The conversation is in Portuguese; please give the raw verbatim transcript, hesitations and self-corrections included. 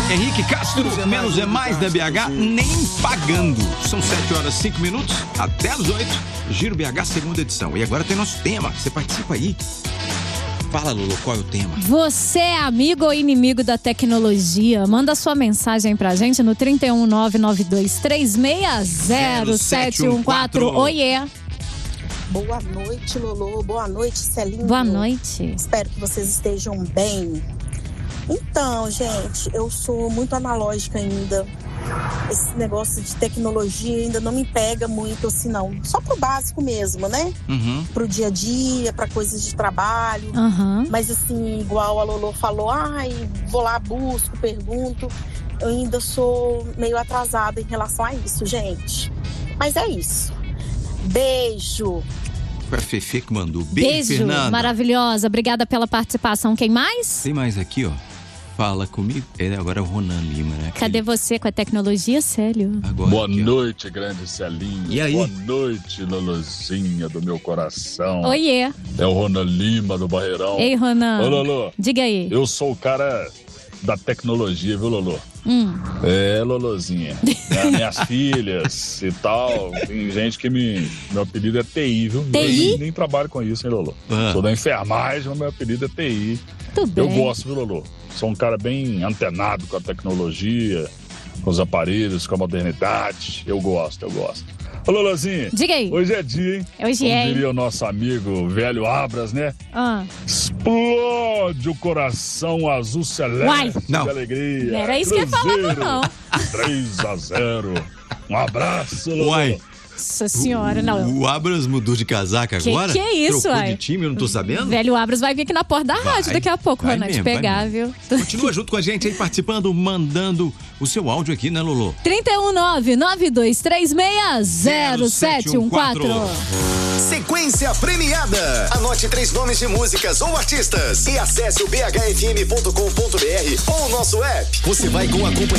Henrique Castro, menos é mais da B H, nem pagando. São sete horas e cinco minutos, até as oito. Giro B H, segunda edição. E agora tem nosso tema, você participa aí. Fala, Lulu, qual é o tema? Você é amigo ou inimigo da tecnologia? Manda sua mensagem pra gente no trinta e um, nove nove dois três seis zero sete um quatro. Oiê! Boa noite, Lolo. Boa noite, Celinho. Boa noite. Espero que vocês estejam bem. Então, gente, eu sou muito analógica ainda. Esse negócio de tecnologia ainda não me pega muito assim, não. Só pro básico mesmo, né? Uhum. Pro dia a dia, pra coisas de trabalho. Uhum. Mas assim, igual a Lolo falou, ai, vou lá, busco, pergunto. Eu ainda sou meio atrasada em relação a isso, gente. Mas é isso. Beijo. Foi a Fefe que mandou. Beijo, Beijo, Fernanda. Maravilhosa. Obrigada pela participação. Quem mais? Tem mais aqui, ó. Fala comigo. Ele agora é o Ronan Lima, né? Cadê você com a tecnologia, Célio? Agora, Boa aqui, noite, grande Celinho. E aí? Boa noite, Lolozinha do meu coração. Oiê. É o Ronan Lima do Barreirão. Ei, Ronan. Ô, Lolo. Diga aí. Eu sou o cara da tecnologia, viu, Lolo? Hum. É, Lolozinha. É, minhas filhas e tal. Tem gente que me... Meu apelido é T I, viu? T I? Eu nem, nem trabalho com isso, hein, Lolo? Ah. Sou da enfermagem, mas meu apelido é T I. Tudo Eu bem. gosto, viu, Lolo? Sou um cara bem antenado com a tecnologia, com os aparelhos, com a modernidade. Eu gosto, eu gosto. Ô, Lolozinha. Diga aí. Hoje é dia, hein? Hoje Como é, hein? diria o nosso amigo velho Abras, né? Ah. Explode o coração azul celeste Uai. Não. de alegria. Não era isso que eu ia falar, não. três a zero. Um abraço, Lolo. Uai. Nossa senhora, não. O Abras mudou de casaca Que agora? que é isso, Trocou uai? de time, eu não tô sabendo? Velho Abras vai vir aqui na porta da Vai, rádio daqui a pouco, vai Ronan, te mesmo, vai pegar, mesmo. viu? Continua junto com a gente aí, participando, mandando o seu áudio aqui, né, Lolo? trinta e um, nove nove dois três seis zero sete um quatro. Sequência premiada. Anote três nomes de músicas ou artistas e acesse o b h f m ponto com ponto b r ou o nosso app. Você vai com a companhia